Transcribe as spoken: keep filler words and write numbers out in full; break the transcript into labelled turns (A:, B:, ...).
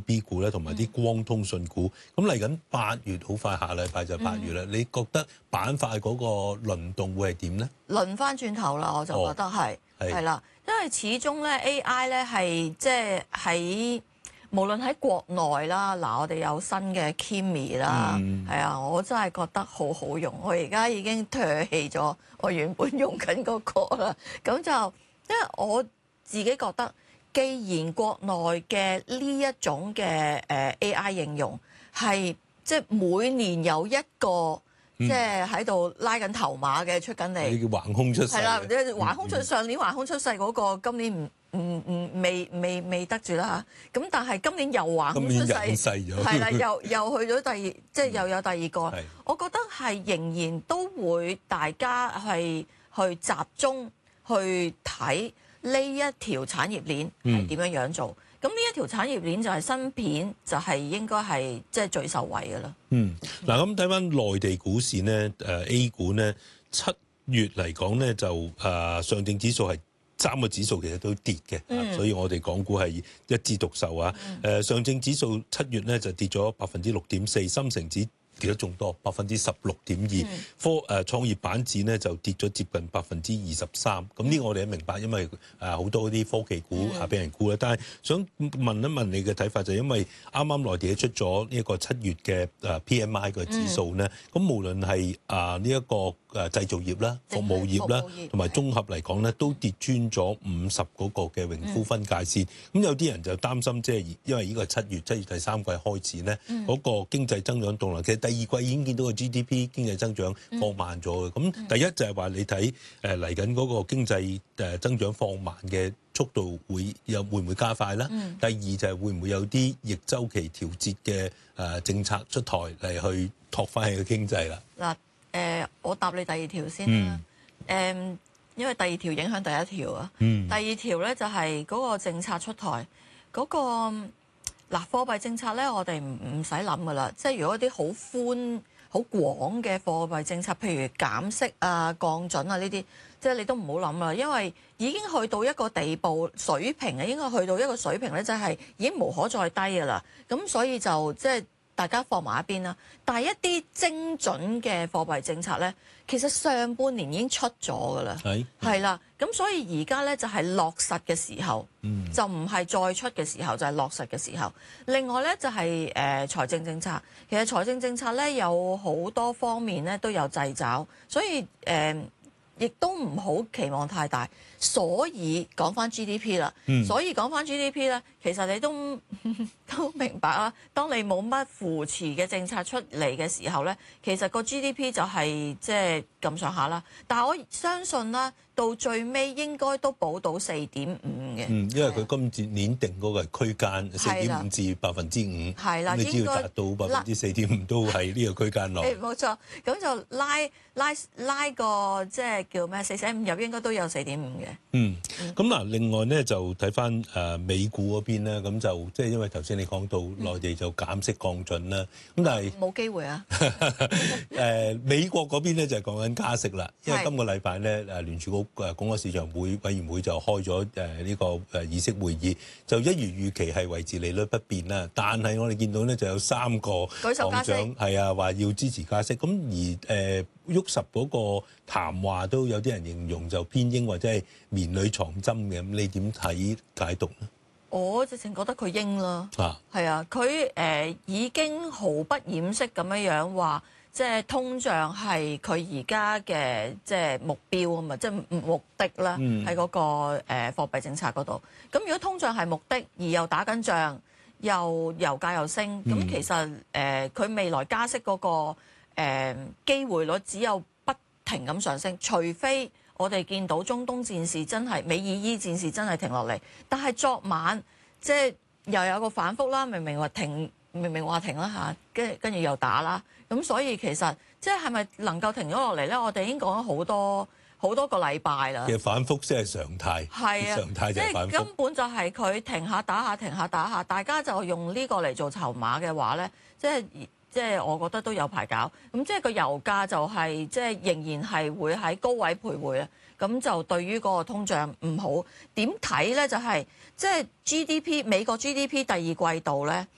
A: B 股咧，同埋啲光通訊股。咁嚟緊八月好快，下禮拜就八月啦。嗯、你覺得板塊嗰個輪動會係點咧？
B: 輪翻轉頭啦，我就覺得係係啦，因為始終咧 A I 咧係即係喺無論喺國內啦，嗱我哋有新嘅 Kimi 啦，係、嗯、啊，我真係覺得好好用。我而家已經唾棄咗我原本用緊嗰個啦。咁就因為我自己覺得，既然國內嘅呢一種嘅誒 A I 應用係即係每年有一個。即係喺度拉緊頭馬嘅出緊嚟，
A: 你叫橫空出世係啦，
B: 橫空出、嗯、上年橫空出世嗰個，今年唔唔唔未未未得住啦嚇。咁但係今年又橫空出世，係啦，又又去咗第二，即係又有第二個。我覺得係仍然都會大家係去集中去睇呢一條產業鏈係點樣樣做。嗯咁呢一條產業鏈就係芯片，就係應該係即係最受惠嘅啦。嗯，
A: 嗱咁睇翻內地股市咧，誒 A 股咧七月嚟講咧就誒上證指數係三個指數其實都跌嘅，嗯、所以我哋港股係一枝獨秀啊。誒、嗯、上證指數七月咧就跌咗百分之六點四，深成指跌得仲多，百分之十六點二，科誒創業板指咧就跌咗接近百分之二十三。咁呢個我哋都明白，因為誒好多啲科技股啊俾人沽啦。但係想問一問你嘅睇法，就係因為啱啱內地出咗呢一個七月嘅誒 P M I 嘅指數咧，咁、嗯、無論係啊呢一個誒製造業啦、服務業啦，同埋綜合嚟講咧，都跌穿咗五十嗰個嘅榮枯分界線。咁、嗯、有啲人就擔心，即係因為呢個七月七月第三季開始咧，嗰、嗯、個經濟增長動能其實第二季已經見到個 G D P 經濟增長放慢咗嘅，咁、嗯、第一就係話你睇誒嚟緊嗰個經濟誒增長放慢嘅速度會有會唔會加快啦？嗯、第二就係會唔會有啲逆周期調節嘅誒政策出台嚟去托翻起個經濟啦？嗱、
B: 呃，誒我答你第二條先啦，誒、嗯、因為第二條影響第一條啊，嗯、第二條咧就係嗰個政策出台嗰、嗰個。嗱，貨幣政策咧，我哋唔唔使諗噶啦，即係如果啲好寬、好廣嘅貨幣政策，譬如減息啊、降準啊呢啲，即係你都唔好諗啦，因為已經去到一個地步水平啊，應該去到一個水平咧，就係已經無可再低噶啦。咁所以就即係大家放埋一邊啦。但係一啲精準嘅貨幣政策咧，其實上半年已經出咗噶啦，係係啦。咁所以而家咧就係落實嘅時候，嗯、就唔係再出嘅時候，就係、是、落實嘅時候。另外咧就係、是、誒、呃、財政政策，其實財政政策咧有好多方面咧都有掣肘，所以誒。呃亦都唔好期望太大，所以講翻 G D P 啦。嗯、所以講翻 G D P 咧，其實你都都明白啦。當你冇乜扶持嘅政策出嚟嘅時候咧，其實個 G D P 就係即係咁上下啦。但係我相信啦，到最尾應該都保到四點五嘅。嗯，
A: 因為佢今次年定嗰個係區間四點五至百分之五。係啦，你只要達到百分之四點五都係呢個區間內。
B: 誒，冇錯，咁就拉拉拉個即係。叫咩？四捨五入應該都有四點五嘅。嗯，
A: 咁嗱，另外咧就睇翻誒美股嗰邊咧，咁就即係因為頭先你講到內地就減息降準啦，咁但係
B: 冇機會啊。
A: 誒美國嗰邊咧就係講緊加息啦，因為今個禮拜咧誒聯儲局誒公開市場會委員會就開咗誒呢個誒議息會議，就一如預期係維持利率不變啦。但係我哋見到咧就有三個行長係啊話要支持加息，咁而誒沃什嗰個談話都有啲人形容就偏鷹或者係綿裏藏針嘅，咁你點睇解讀咧？
B: 我直情覺得佢鷹啦，啊，係啊，佢誒、呃、已經毫不掩飾咁樣樣話，即係通脹係佢而家嘅即係目標啊嘛，即係目的啦，喺嗰、嗯、個誒、呃、貨幣政策嗰度。咁如果通脹係目的，而又打緊仗，又油價又升，咁、嗯、其實誒佢、呃、未來加息嗰、那個誒、呃、機會率只有不停咁上升，除非我哋見到中東戰事真係美以伊戰事真係停落嚟。但係昨晚即係又有個反覆啦，明明話停，明明話停啦嚇，跟跟住又打啦。咁所以其實即係係咪能夠停咗落嚟咧？我哋已經講咗好多好多個禮拜啦。
A: 其實反覆先係常態，係啊，常態就係反覆。
B: 即係根本就係佢停下打下，停下打下，大家就用呢個嚟做籌碼嘅話咧，即係。即係我覺得都有排搞，咁即係個油價就係即係仍然係會喺高位徘徊啊，咁就對於嗰個通脹唔好點睇咧？就係即係 G D P 美國 G D P 第二季度咧，